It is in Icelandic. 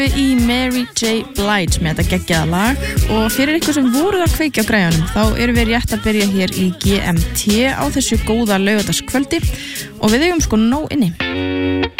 í Mary J. Blige með þetta geggjaða lag og fyrir ykkur sem voruð að kveikja á græjunum þá erum við rétt að byrja hér í GMT á þessu góða laugardagskvöldi og við eigum sko nóg inni.